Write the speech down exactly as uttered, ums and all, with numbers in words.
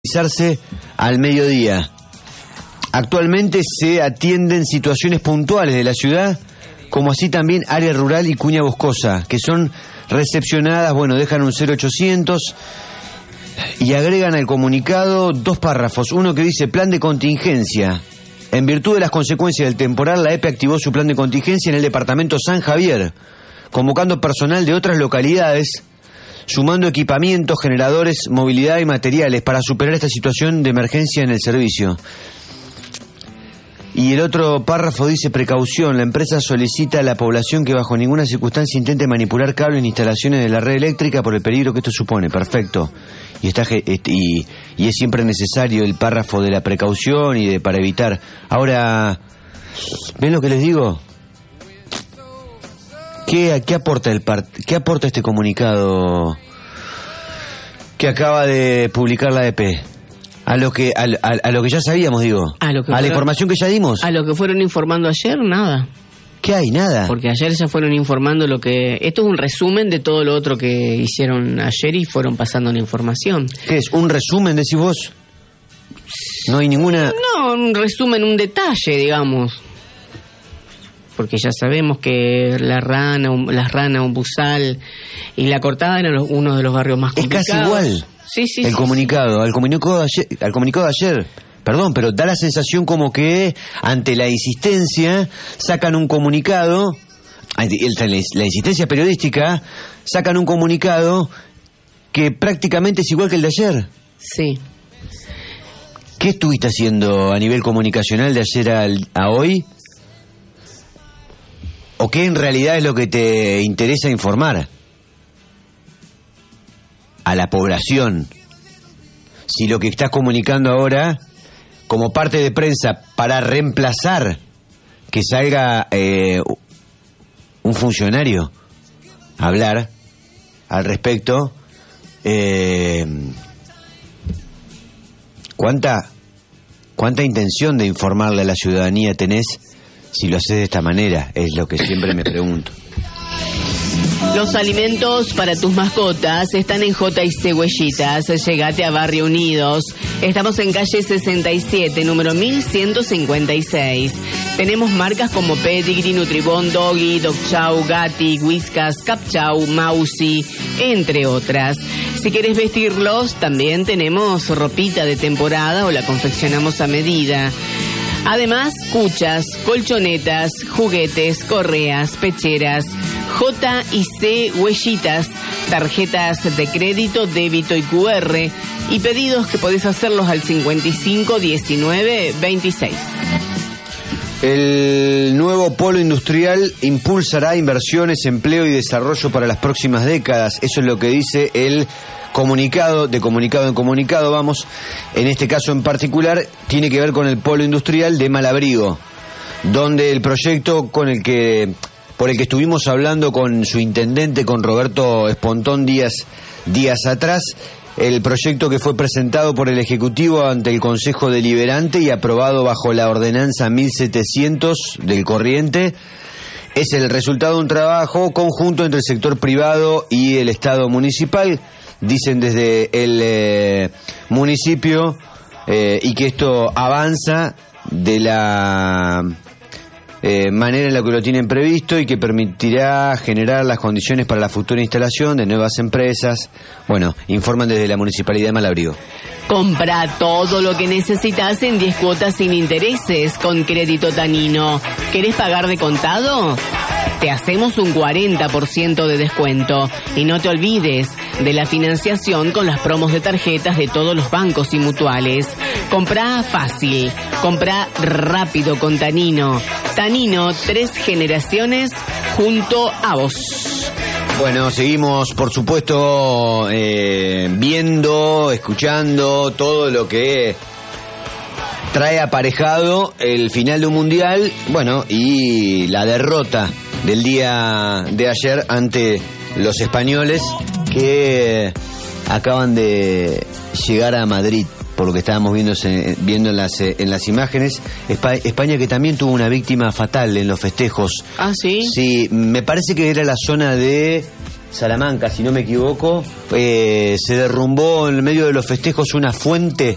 realizarse al mediodía. Actualmente se atienden situaciones puntuales de la ciudad, como así también área rural y cuña boscosa, que son recepcionadas, bueno, dejan un cero ochocientos y agregan al comunicado dos párrafos. Uno que dice plan de contingencia. En virtud de las consecuencias del temporal, la E P E activó su plan de contingencia en el departamento San Javier, convocando personal de otras localidades, sumando equipamientos, generadores, movilidad y materiales para superar esta situación de emergencia en el servicio. Y el otro párrafo dice precaución, la empresa solicita a la población que bajo ninguna circunstancia intente manipular cables ni instalaciones de la red eléctrica por el peligro que esto supone. Perfecto. Y está y, y es siempre necesario el párrafo de la precaución y de para evitar. Ahora, ¿ven lo que les digo? ¿Qué, qué aporta el par, qué aporta este comunicado que acaba de publicar la E P E? A lo que a, a, a lo que ya sabíamos, digo. A, lo que a fueron, la información que ya dimos. A lo que fueron informando ayer, nada. ¿Qué hay? Nada. Porque ayer ya fueron informando lo que... Esto es un resumen de todo lo otro que hicieron ayer y fueron pasando la información. ¿Qué es? ¿Un resumen, decís vos? No hay ninguna... No, un resumen, un detalle, digamos. Porque ya sabemos que La Rana, la Rana, un Buzal y La Cortada eran los, uno de los barrios más complicados. Es casi igual. Sí, sí, el sí, comunicado, sí. Al comunicado de ayer, al comunicado de ayer, perdón, pero da la sensación como que ante la insistencia sacan un comunicado, la insistencia periodística, sacan un comunicado que prácticamente es igual que el de ayer. Sí. ¿Qué estuviste haciendo a nivel comunicacional de ayer a, a hoy? ¿O qué en realidad es lo que te interesa informar a la población? Si lo que estás comunicando ahora, como parte de prensa, para reemplazar que salga eh, un funcionario a hablar al respecto, eh, ¿cuánta, cuánta intención de informarle a la ciudadanía tenés si lo haces de esta manera? Es lo que siempre me pregunto. Los alimentos para tus mascotas están en J y C Huellitas. Llegate a Barrio Unidos. Estamos en calle sesenta y siete, número mil ciento cincuenta y seis. Tenemos marcas como Pedigree, Nutribón, Doggy, Dog Chow, Gatti, Whiskas, Cap Chow, Mausi, entre otras. Si querés vestirlos, también tenemos ropita de temporada o la confeccionamos a medida. Además, cuchas, colchonetas, juguetes, correas, pecheras, J y C Huellitas, tarjetas de crédito, débito y Q R y pedidos que podés hacerlos al cincuenta y cinco diecinueve veintiséis. El nuevo polo industrial impulsará inversiones, empleo y desarrollo para las próximas décadas. Eso es lo que dice el comunicado, de comunicado en comunicado, vamos. En este caso en particular tiene que ver con el polo industrial de Malabrigo, donde el proyecto con el que por el que estuvimos hablando con su intendente, con Roberto Espontón días, días atrás, el proyecto que fue presentado por el Ejecutivo ante el Consejo Deliberante y aprobado bajo la ordenanza mil setecientos del corriente, es el resultado de un trabajo conjunto entre el sector privado y el Estado municipal. Dicen desde el eh, municipio eh, y que esto avanza de la eh, manera en la que lo tienen previsto y que permitirá generar las condiciones para la futura instalación de nuevas empresas. Bueno, informan desde la Municipalidad de Malabrigo. Compra todo lo que necesitas en diez cuotas sin intereses con Crédito Tanino. ¿Querés pagar de contado? Te hacemos un cuarenta por ciento de descuento. Y no te olvides de la financiación con las promos de tarjetas de todos los bancos y mutuales. Comprá fácil, comprá rápido con Tanino. Tanino, tres generaciones junto a vos. Bueno, seguimos, por supuesto, eh, viendo, escuchando todo lo que trae aparejado el final de un mundial, bueno, y la derrota del día de ayer ante los españoles que acaban de llegar a Madrid, por lo que estábamos viendo, viendo en las en las imágenes. España que también tuvo una víctima fatal en los festejos. ¿Ah, sí? Sí, me parece que era la zona de Salamanca, si no me equivoco. Eh, se derrumbó en el medio de los festejos una fuente